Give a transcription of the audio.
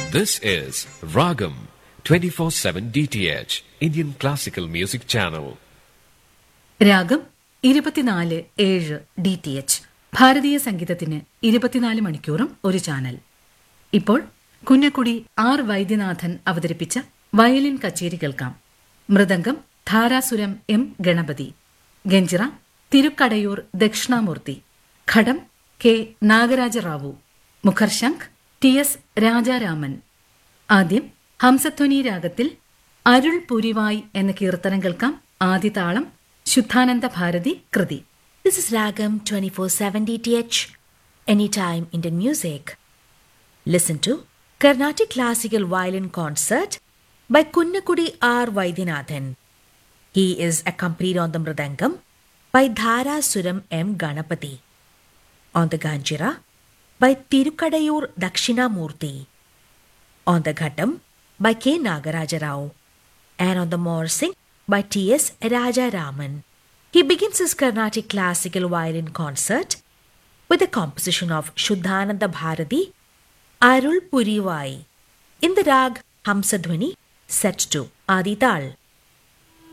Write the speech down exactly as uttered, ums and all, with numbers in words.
This is Ragam twenty-four seven D T H Indian Classical Music Channel. രാഗം ഇരുപത്തിനാല് ഏഴ് D T H ഭാരതീയ സംഗീതത്തിന് ഇരുപത്തിനാല് മണിക്കൂറും ഒരു ചാനൽ. ഇപ്പോൾ കുന്നക്കുടി ആർ വൈദ്യനാഥൻ അവതരിപ്പിച്ച വയലിൻ കച്ചേരി കേൾക്കാം. മൃദംഗം ധാരാസുരം എം ഗണപതി, ഗഞ്ചിറ തിരുക്കടയൂർ ദക്ഷിണാമൂർത്തി, ഘടം കെ നാഗരാജറാവു, മുഖർശംഖ് ടി എസ് രാജാരാമൻ. ആദ്യം ഹംസധ്വനി രാഗത്തിൽ അരുൾ പുരിവായ് എന്ന കീർത്തനം കേൾക്കാം. ആദിതാളം ശുദ്ധാനന്ദ ഭാരതി കൃതി. This is Ragam twenty-four seven D T H, Anytime Indian Music. Listen to Carnatic Classical Violin Concert by Kunnakudi R. Vaidyanathan. He is accompanied on the Mridangam by Dharasuram M. Ganapati, on the Ganjira by Tirukadayur Dakshinamurti, on the Ghatam by K. Nagarajarao, and on the Morsing by T S Rajaraman. He begins his Carnatic Classical Violin Concert with a composition of Shuddhananda Bharati, Arul Purivai, in the rag Hamsadhwani, set to Adi Tal.